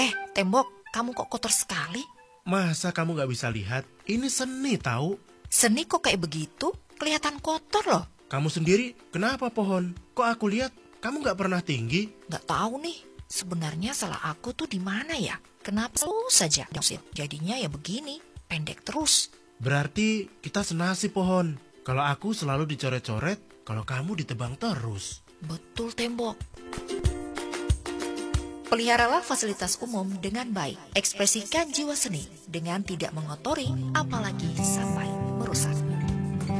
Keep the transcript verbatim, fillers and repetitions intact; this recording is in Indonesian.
Eh, tembok, kamu kok kotor sekali? Masa kamu gak bisa lihat? Ini seni tahu. Seni kok kayak begitu? Kelihatan kotor loh. Kamu sendiri, kenapa pohon? Kok aku lihat kamu gak pernah tinggi? Gak tahu nih, sebenarnya salah aku tuh di mana ya? Kenapa terus saja jadinya ya begini, pendek terus. Berarti kita senasib pohon. Kalau aku selalu dicoret-coret, kalau kamu ditebang terus. Betul tembok. Peliharalah fasilitas umum dengan baik. Ekspresikan jiwa seni dengan tidak mengotori, apalagi sampai merusak.